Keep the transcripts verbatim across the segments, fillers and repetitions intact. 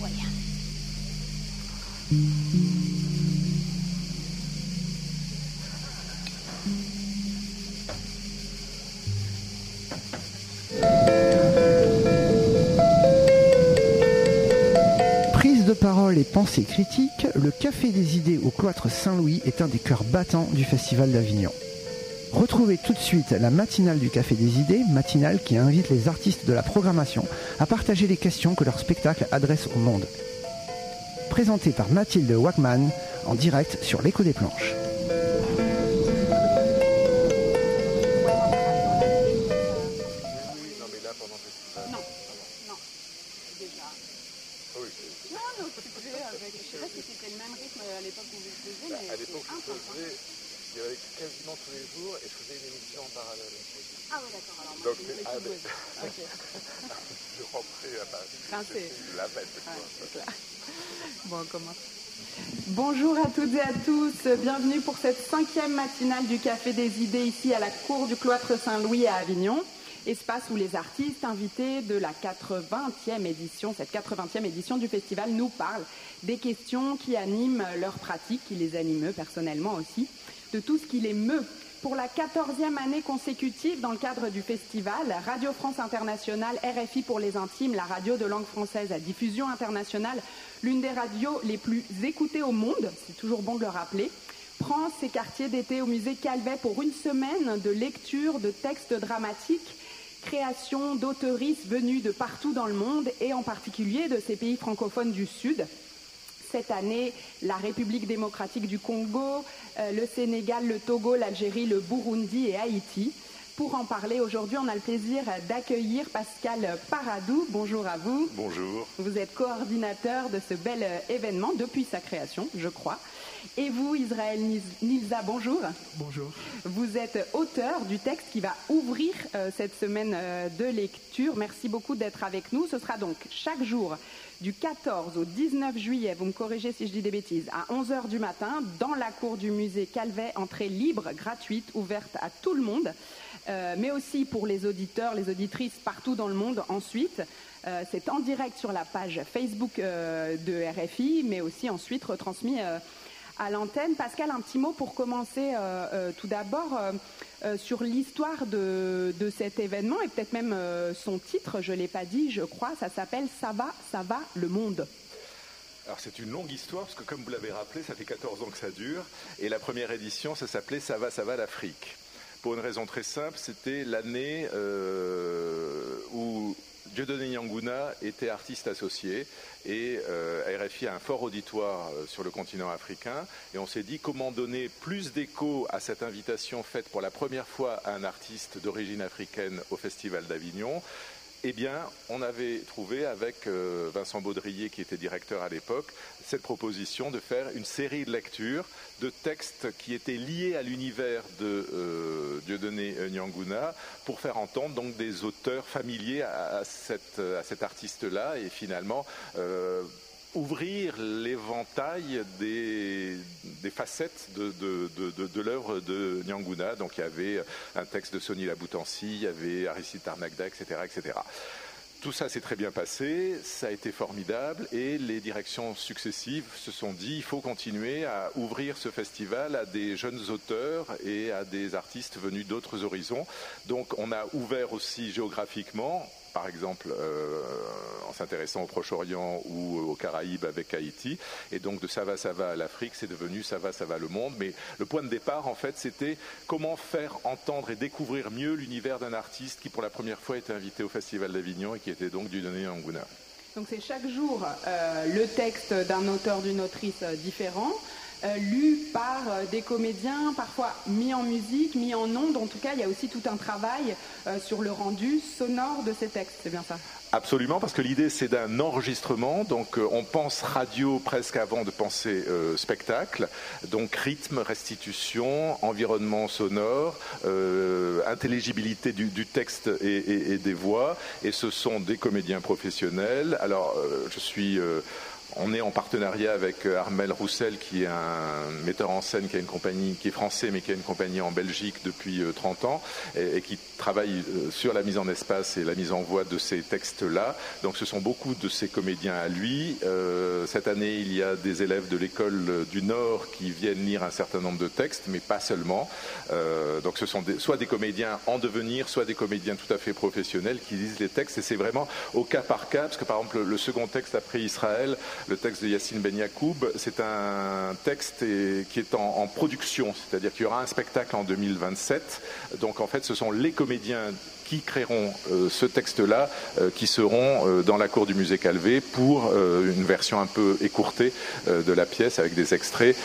citoyen. Prise de parole et pensée critique, le Café des idées au cloître Saint-Louis est un des cœurs battants du Festival d'Avignon. Retrouvez tout de suite la matinale du Café des idées, matinale qui invite les artistes de la programmation à partager les questions que leur spectacle adresse au monde. Présenté par Mathilde Wackman en direct sur l'Écho des Planches. Il y avait quasiment tous les jours et je faisais une émission en parallèle. Ah oui, d'accord. Alors, moi, donc, je ah, mais... okay. je rentrais à Paris. Rincé. La bête, ah, quoi. Bon, on commence. Bonjour à toutes et à tous. Bienvenue pour cette cinquième matinale du Café des idées ici à la cour du cloître Saint-Louis à Avignon. Espace où les artistes invités de la quatre-vingtième édition, cette quatre-vingtième édition du festival nous parlent des questions qui animent leur pratique, qui les animent eux personnellement aussi, de tout ce qui les meut. Pour la quatorzième année consécutive, dans le cadre du festival, Radio France Internationale, R F I pour les intimes, la radio de langue française à diffusion internationale, l'une des radios les plus écoutées au monde, c'est toujours bon de le rappeler, prend ses quartiers d'été au musée Calvet pour une semaine de lecture de textes dramatiques, création d'auteuristes venus de partout dans le monde et en particulier de ces pays francophones du Sud. Cette année, la République démocratique du Congo, euh, le Sénégal, le Togo, l'Algérie, le Burundi et Haïti. Pour en parler, aujourd'hui, on a le plaisir d'accueillir Pascal Paradou. Bonjour à vous. Bonjour. Vous êtes coordinateur de ce bel euh, événement depuis sa création, je crois. Et vous, Israël Nilza, bonjour. Bonjour. Vous êtes auteur du texte qui va ouvrir euh, cette semaine euh, de lecture. Merci beaucoup d'être avec nous. Ce sera donc chaque jour du quatorze au dix-neuf juillet, vous me corrigez si je dis des bêtises, à onze heures du matin, dans la cour du musée Calvet, entrée libre, gratuite, ouverte à tout le monde, euh, mais aussi pour les auditeurs, les auditrices partout dans le monde ensuite. Euh, c'est en direct sur la page Facebook euh, de R F I, mais aussi ensuite retransmis euh, à l'antenne. Pascal, un petit mot pour commencer euh, euh, tout d'abord euh, euh, sur l'histoire de, de cet événement et peut-être même euh, son titre, je ne l'ai pas dit, je crois, ça s'appelle « Ça va, ça va, le monde ». Alors c'est une longue histoire parce que comme vous l'avez rappelé, ça fait quatorze ans que ça dure et la première édition, ça s'appelait « Ça va, ça va, l'Afrique ». Pour une raison très simple, c'était l'année euh, où Dieudonné Nyanguna était artiste associé et euh, R F I a un fort auditoire euh, sur le continent africain et on s'est dit comment donner plus d'écho à cette invitation faite pour la première fois à un artiste d'origine africaine au Festival d'Avignon. Eh bien, on avait trouvé avec euh, Vincent Baudrier, qui était directeur à l'époque, cette proposition de faire une série de lectures de textes qui étaient liés à l'univers de euh, Dieudonné Nyanguna pour faire entendre donc des auteurs familiers à, à, cette, à cet artiste-là et finalement euh, ouvrir l'éventail des, des facettes de, de, de, de, de l'œuvre de Nyanguna. Donc il y avait un texte de Sonny Laboutansi, il y avait Aristide Tarnagda, et cetera, et cetera. Tout ça s'est très bien passé, ça a été formidable et les directions successives se sont dit il faut continuer à ouvrir ce festival à des jeunes auteurs et à des artistes venus d'autres horizons. Donc on a ouvert aussi géographiquement, par exemple euh, en s'intéressant au Proche-Orient ou aux Caraïbes avec Haïti. Et donc de ça va, ça va à l'Afrique, c'est devenu ça va, ça va le monde. Mais le point de départ, en fait, c'était comment faire entendre et découvrir mieux l'univers d'un artiste qui, pour la première fois, était invité au Festival d'Avignon et qui était donc Dieudonné Nyanguna. Donc c'est chaque jour euh, le texte d'un auteur, d'une autrice euh, différent. Euh, lu par euh, des comédiens, parfois mis en musique, mis en ondes. En tout cas, il y a aussi tout un travail euh, sur le rendu sonore de ces textes. C'est bien ça ? Absolument, parce que l'idée c'est d'un enregistrement, donc euh, on pense radio presque avant de penser euh, spectacle, donc rythme, restitution, environnement sonore, euh, intelligibilité du, du texte et, et, et des voix, et ce sont des comédiens professionnels. Alors euh, je suis... Euh, On est en partenariat avec Armel Roussel, qui est un metteur en scène qui a une compagnie, qui est français, mais qui a une compagnie en Belgique depuis trente ans, et, et qui travaille sur la mise en espace et la mise en voix de ces textes-là. Donc ce sont beaucoup de ces comédiens à lui. Euh, cette année, il y a des élèves de l'école du Nord qui viennent lire un certain nombre de textes, mais pas seulement. Euh, donc ce sont des, soit des comédiens en devenir, soit des comédiens tout à fait professionnels qui lisent les textes, et c'est vraiment au cas par cas, parce que par exemple, le second texte après Israël, le texte de Yassine Ben Yacoub, c'est un texte qui est en, en production, c'est-à-dire qu'il y aura un spectacle en deux mille vingt-sept. Donc en fait, ce sont les comédiens qui créeront euh, ce texte-là, euh, qui seront euh, dans la cour du musée Calvé pour euh, une version un peu écourtée euh, de la pièce avec des extraits,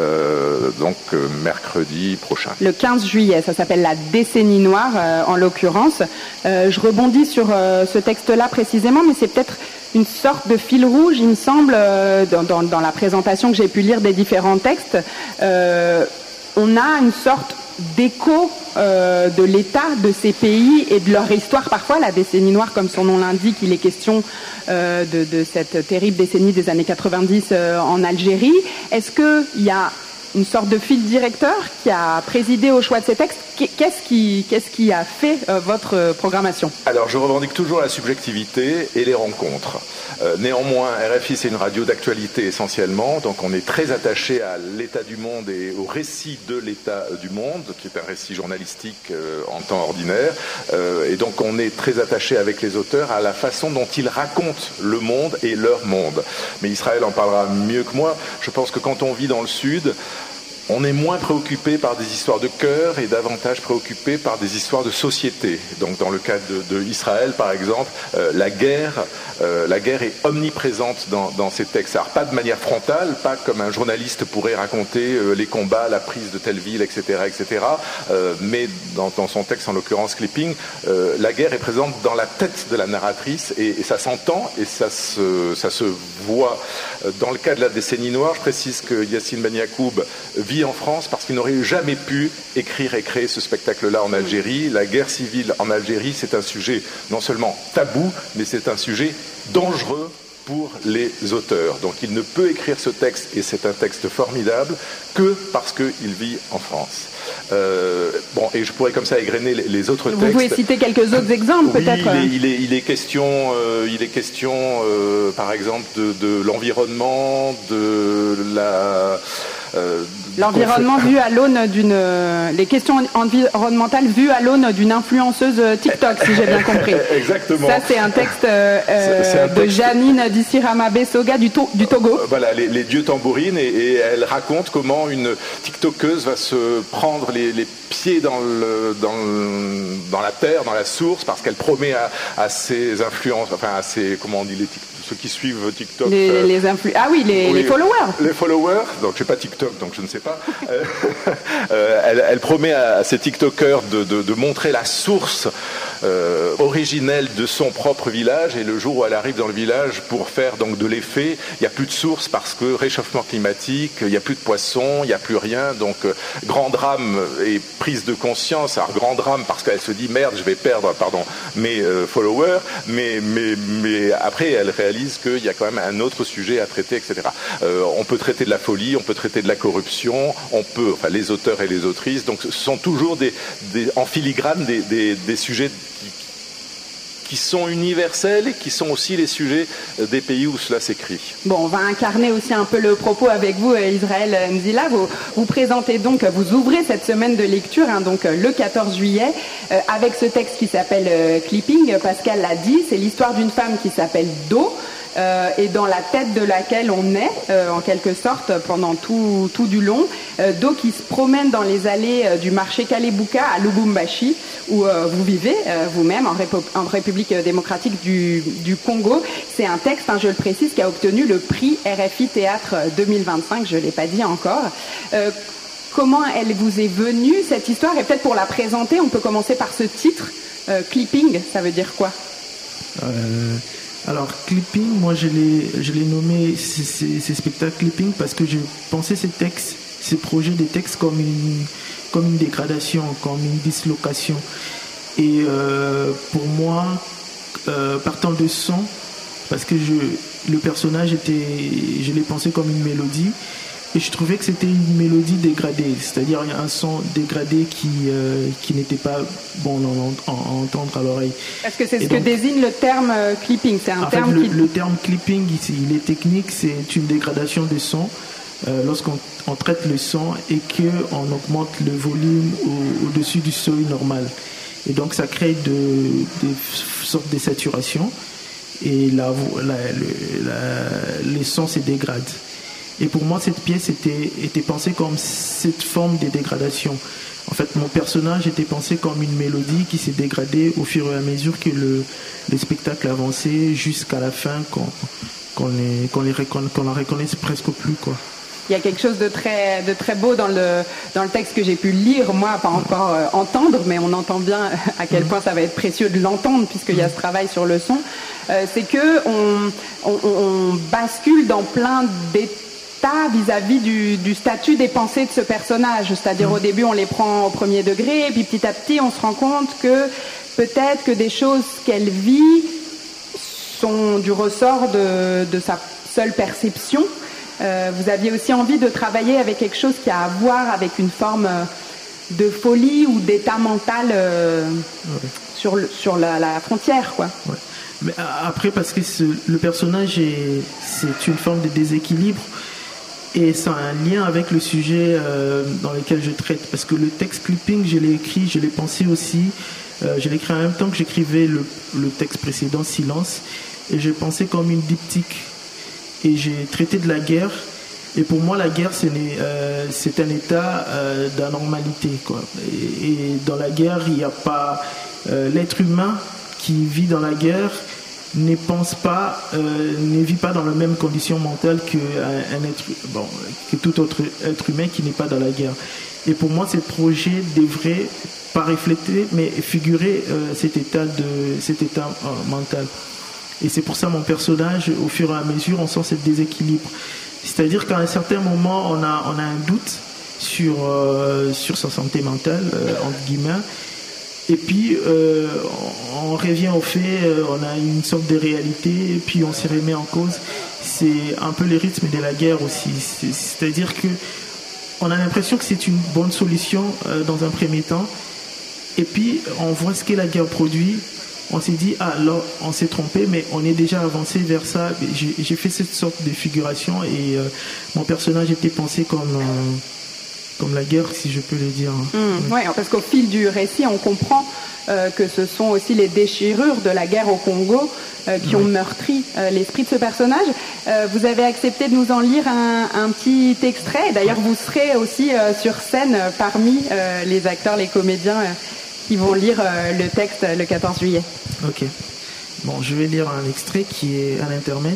euh, donc euh, mercredi prochain. Le quinze juillet, ça s'appelle La Décennie Noire, euh, en l'occurrence. Euh, je rebondis sur euh, ce texte-là précisément, mais c'est peut-être une sorte de fil rouge, il me semble, euh, dans, dans, dans la présentation que j'ai pu lire des différents textes. Euh, on a une sorte d'écho euh, de l'état de ces pays et de leur histoire. Parfois, la décennie noire, comme son nom l'indique, il est question euh, de, de cette terrible décennie des années quatre-vingt-dix euh, en Algérie. Est-ce qu'il y a une sorte de fil directeur qui a présidé au choix de ces textes? Qu'est-ce qui, qu'est-ce qui a fait euh, votre programmation? Alors, je revendique toujours la subjectivité et les rencontres. Euh, néanmoins, R F I, c'est une radio d'actualité essentiellement, donc on est très attaché à l'état du monde et au récit de l'état du monde, qui est un récit journalistique euh, en temps ordinaire, euh, et donc on est très attaché avec les auteurs à la façon dont ils racontent le monde et leur monde. Mais Israël en parlera mieux que moi. Je pense que quand on vit dans le Sud, on est moins préoccupé par des histoires de cœur et davantage préoccupé par des histoires de société. Donc, dans le cas de, de Israël, par exemple, euh, la guerre, euh, la guerre est omniprésente dans, dans ces textes. Alors, pas de manière frontale, pas comme un journaliste pourrait raconter euh, les combats, la prise de telle ville, et cetera, et cetera. Euh, mais dans, dans son texte, en l'occurrence Clipping, euh, la guerre est présente dans la tête de la narratrice et, et ça s'entend et ça se, ça se voit. Dans le cas de la décennie noire, je précise que Yassine Ben Yacoub vit en France parce qu'il n'aurait jamais pu écrire et créer ce spectacle-là en Algérie. La guerre civile en Algérie, c'est un sujet non seulement tabou, mais c'est un sujet dangereux pour les auteurs. Donc il ne peut écrire ce texte, et c'est un texte formidable, que parce qu'il vit en France. Euh, bon, et je pourrais comme ça égrener les, les autres Vous textes. Vous pouvez citer quelques autres exemples, oui, peut-être. Il est, il est, il est question, euh, il est question, euh, par exemple, de, de l'environnement, de la Euh, L'environnement vu à l'aune d'une... Les questions environnementales vues à l'aune d'une influenceuse TikTok, si j'ai bien compris. Exactement. Ça, c'est un texte euh, c'est un de texte... Janine Dissirama Bessoga du, to du Togo. Euh, voilà, les, les dieux tambourinent, et, et elle raconte comment une TikTokeuse va se prendre les, les pieds dans, le, dans, le, dans la terre, dans la source, parce qu'elle promet à, à ses influences, enfin à ses, comment on dit, les ceux qui suivent TikTok. Les, euh, les influ... Ah oui, les, oui, les followers. Les followers, donc je n'ai pas TikTok, donc je ne sais pas. euh, elle, elle promet à, à ces TikTokers de, de, de montrer la source euh, originelle de son propre village, et le jour où elle arrive dans le village pour faire donc de l'effet, il n'y a plus de source parce que réchauffement climatique, il n'y a plus de poissons, il n'y a plus rien, donc euh, grand drame et prise de conscience. Alors grand drame parce qu'elle se dit merde, je vais perdre, pardon, mes euh, followers, mais, mais, mais après elle réalise qu'il y a quand même un autre sujet à traiter, et cetera. Euh, on peut traiter de la folie, on peut traiter de la corruption, on peut, enfin les auteurs et les autrices, donc ce sont toujours des, des, en filigrane des, des, des sujets qui, qui sont universels et qui sont aussi les sujets des pays où cela s'écrit. Bon, on va incarner aussi un peu le propos avec vous, Israël Nzila. Vous, vous présentez donc, vous ouvrez cette semaine de lecture, hein, donc le quatorze juillet, euh, avec ce texte qui s'appelle euh, Clipping. Pascal l'a dit, c'est l'histoire d'une femme qui s'appelle Do. Euh, et dans la tête de laquelle on est, euh, en quelque sorte, pendant tout, tout du long. Euh, Do qui se promène dans les allées euh, du marché Kalebouka à Lubumbashi, où euh, vous vivez euh, vous-même, en, Répo en République démocratique du, du Congo. C'est un texte, hein, je le précise, qui a obtenu le prix R F I Théâtre deux mille vingt-cinq, je ne l'ai pas dit encore. Euh, comment elle vous est venue, cette histoire? Et peut-être pour la présenter, on peut commencer par ce titre, euh, Clipping, ça veut dire quoi? euh... Alors, Clipping, moi je l'ai, je l'ai nommé ces, ces spectacles Clipping parce que je pensais ces textes, ces projets de textes comme une, comme une dégradation, comme une dislocation. Et euh, pour moi, euh, partant de son, parce que je, le personnage était, je l'ai pensé comme une mélodie. Et je trouvais que c'était une mélodie dégradée, c'est-à-dire un son dégradé qui, euh, qui n'était pas bon à entendre à l'oreille. Est-ce que c'est ce et que donc, désigne le terme euh, clipping? C'est un en terme fait, le, qui... le terme clipping, il est technique, c'est une dégradation des sons. Euh, lorsqu'on on traite le son et qu'on augmente le volume au, au-dessus du seuil normal. Et donc ça crée de, des sortes de saturation et la, la, le, la, les sons se dégradent. Et pour moi, cette pièce était, était pensée comme cette forme de dégradation. En fait, mon personnage était pensé comme une mélodie qui s'est dégradée au fur et à mesure que le, le spectacle avançait jusqu'à la fin, qu'on, qu'on, les, qu'on, les reconna, qu'on la reconnaisse presque plus, quoi. Il y a quelque chose de très, de très beau dans le, dans le texte que j'ai pu lire, moi, pas encore euh, entendre, mais on entend bien à quel point ça va être précieux de l'entendre, puisqu'il y a ce travail sur le son. Euh, c'est que on, on, on bascule dans plein d'états vis-à-vis du, du statut des pensées de ce personnage. C'est-à-dire, au début, on les prend au premier degré, et puis petit à petit, on se rend compte que peut-être que des choses qu'elle vit sont du ressort de, de sa seule perception. Euh, vous aviez aussi envie de travailler avec quelque chose qui a à voir avec une forme de folie ou d'état mental euh, ouais. sur, le, sur la, la frontière, quoi. Ouais. Mais après, parce que ce, le personnage, est, c'est une forme de déséquilibre et ça a un lien avec le sujet euh, dans lequel je traite. Parce que le texte clipping, je l'ai écrit, je l'ai pensé aussi. Euh, je l'ai écrit en même temps que j'écrivais le, le texte précédent, Silence. Et j'ai pensé comme une diptyque. Et j'ai traité de la guerre. Et pour moi, la guerre, c'est, euh, c'est un état euh, d'anormalité, quoi. Et, et dans la guerre, il n'y a pas... Euh, l'être humain qui vit dans la guerre ne pense pas, euh, ne vit pas dans la même condition mentale que, un, un être, bon, que tout autre être humain qui n'est pas dans la guerre. Et pour moi, ce projet devrait pas refléter, mais figurer euh, cet état, de, cet état euh, mental. Et c'est pour ça mon personnage, au fur et à mesure, on sent ce déséquilibre. C'est-à-dire qu'à un certain moment, on a, on a un doute sur, euh, sur sa santé mentale, euh, entre guillemets. Et puis, euh, on, on revient au fait, euh, on a une sorte de réalité, et puis on s'y remet en cause. C'est un peu le rythme de la guerre aussi. C'est, c'est-à-dire que on a l'impression que c'est une bonne solution euh, dans un premier temps. Et puis, on voit ce que la guerre produit. On s'est dit, ah, là, on s'est trompé, mais on est déjà avancé vers ça. J'ai, j'ai fait cette sorte de figuration et euh, mon personnage était pensé comme, euh, comme la guerre, si je peux le dire. Mmh, oui, ouais, parce qu'au fil du récit, on comprend euh, que ce sont aussi les déchirures de la guerre au Congo euh, qui ouais. ont meurtri euh, l'esprit de ce personnage. Euh, vous avez accepté de nous en lire un, un petit extrait. D'ailleurs, vous serez aussi euh, sur scène euh, parmi euh, les acteurs, les comédiens euh, qui vont lire euh, le texte le quatorze juillet. Ok. Bon, je vais lire un extrait qui est à l'intermède.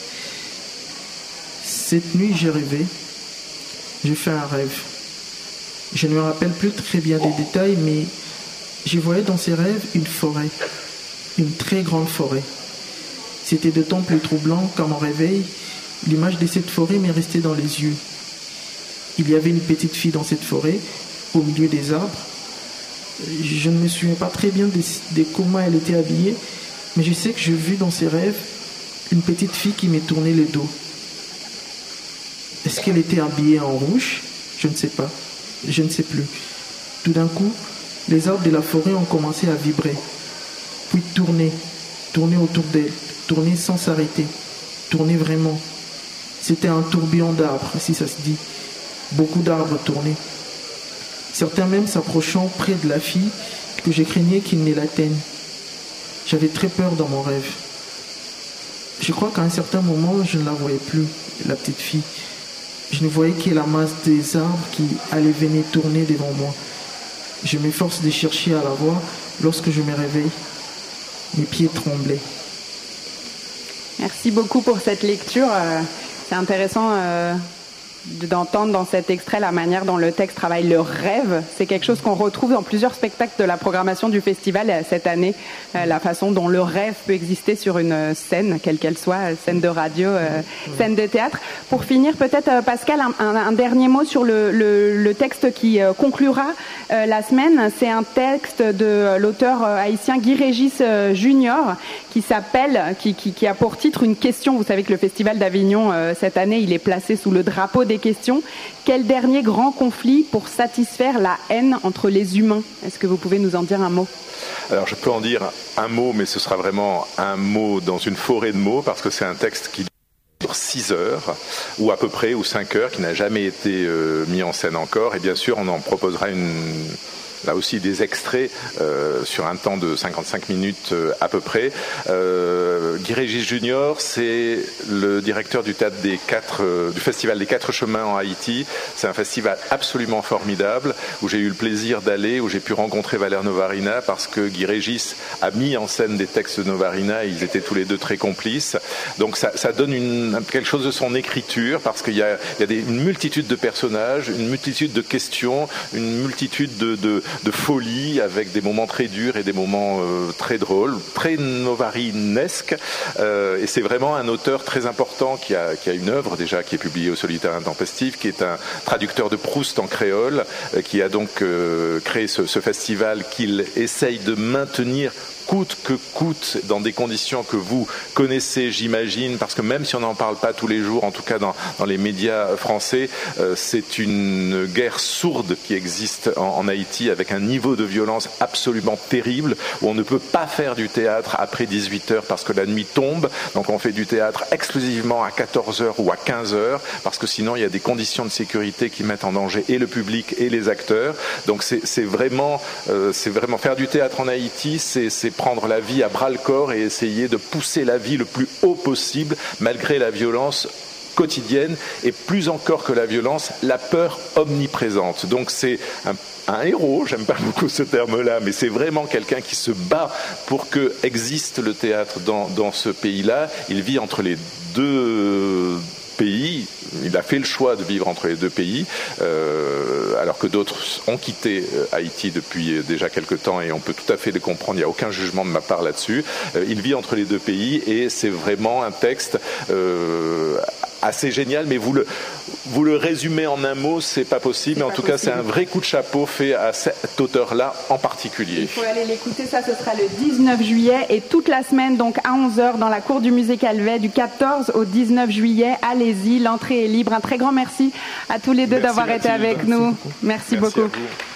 Cette nuit, j'ai rêvé. J'ai fait un rêve. Je ne me rappelle plus très bien des détails, mais je voyais dans ces rêves une forêt. Une très grande forêt. C'était d'autant plus troublant qu'à mon réveil, l'image de cette forêt m'est restée dans les yeux. Il y avait une petite fille dans cette forêt, au milieu des arbres. Je ne me souviens pas très bien de, de comment elle était habillée, mais je sais que j'ai vu dans ses rêves une petite fille qui m'est tourné le dos. Est-ce qu'elle était habillée en rouge? Je ne sais pas. Je ne sais plus. Tout d'un coup, les arbres de la forêt ont commencé à vibrer, puis tourner, tourner autour d'elle, tourner sans s'arrêter, tourner vraiment. C'était un tourbillon d'arbres, si ça se dit. Beaucoup d'arbres tournaient. Certains même s'approchant près de la fille que je craignais qu'ils ne l'atteignent. J'avais très peur dans mon rêve. Je crois qu'à un certain moment, je ne la voyais plus, la petite fille. Je ne voyais que la masse des arbres qui allaient venir tourner devant moi. Je m'efforce de chercher à la voir. Lorsque je me réveille, mes pieds tremblaient. Merci beaucoup pour cette lecture. C'est intéressant d'entendre dans cet extrait la manière dont le texte travaille le rêve. C'est quelque chose qu'on retrouve dans plusieurs spectacles de la programmation du festival cette année, euh, la façon dont le rêve peut exister sur une scène, quelle qu'elle soit, scène de radio, euh, scène de théâtre. Pour finir, peut-être, euh, Pascal, un, un, un dernier mot sur le, le, le texte qui euh, conclura euh, la semaine. C'est un texte de l'auteur euh, haïtien Guy Régis euh, Junior qui s'appelle, qui, qui, qui a pour titre une question. Vous savez que le Festival d'Avignon, euh, cette année, il est placé sous le drapeau des questions. Quel dernier grand conflit pour satisfaire la haine entre les humains? Est-ce que vous pouvez nous en dire un mot? Alors je peux en dire un mot, mais ce sera vraiment un mot dans une forêt de mots, parce que c'est un texte qui dure six heures, ou à peu près, ou cinq heures, qui n'a jamais été euh, mis en scène encore. Et bien sûr, on en proposera une... là aussi des extraits euh, sur un temps de cinquante-cinq minutes euh, à peu près. Euh, Guy Régis Junior, c'est le directeur du théâtre des quatre, euh, du festival des Quatre Chemins en Haïti. C'est un festival absolument formidable où j'ai eu le plaisir d'aller, où j'ai pu rencontrer Valère Novarina, parce que Guy Régis a mis en scène des textes de Novarina et ils étaient tous les deux très complices. Donc ça, ça donne une, quelque chose de son écriture, parce qu'il y a, il y a des, une multitude de personnages, une multitude de questions, une multitude de, de de folie, avec des moments très durs et des moments euh, très drôles, très novarinesques. Euh, et c'est vraiment un auteur très important qui a, qui a une œuvre déjà qui est publiée au Solitaire Intempestif, qui est un traducteur de Proust en créole, euh, qui a donc euh, créé ce, ce festival qu'il essaye de maintenir coûte que coûte, dans des conditions que vous connaissez, j'imagine, parce que même si on n'en parle pas tous les jours, en tout cas dans, dans les médias français, euh, c'est une guerre sourde qui existe en, en Haïti, avec un niveau de violence absolument terrible, où on ne peut pas faire du théâtre après dix-huit heures parce que la nuit tombe, donc on fait du théâtre exclusivement à quatorze heures ou à quinze heures, parce que sinon il y a des conditions de sécurité qui mettent en danger et le public et les acteurs. Donc c'est, c'est vraiment, euh, c'est vraiment faire du théâtre en Haïti, c'est, c'est prendre la vie à bras-le-corps et essayer de pousser la vie le plus haut possible, malgré la violence quotidienne, et plus encore que la violence, la peur omniprésente. Donc c'est un un héros, j'aime pas beaucoup ce terme-là, mais c'est vraiment quelqu'un qui se bat pour que existe le théâtre dans, dans ce pays-là. Il vit entre les deux pays, il a fait le choix de vivre entre les deux pays, euh, alors que d'autres ont quitté Haïti depuis déjà quelque temps, et on peut tout à fait les comprendre, il n'y a aucun jugement de ma part là-dessus. Euh, il vit entre les deux pays, et c'est vraiment un texte euh, assez génial, mais vous le, vous le résumez en un mot, c'est pas possible, mais en tout possible. cas c'est un vrai coup de chapeau fait à cet auteur-là en particulier. Il faut aller l'écouter, ça ce sera le dix-neuf juillet, et toute la semaine, donc à onze heures, dans la cour du musée Calvet, du quatorze au dix-neuf juillet, allez-y, l'entrée est libre. Un très grand merci à tous les deux merci d'avoir Mathilde. été avec merci nous. Beaucoup. Merci, merci beaucoup.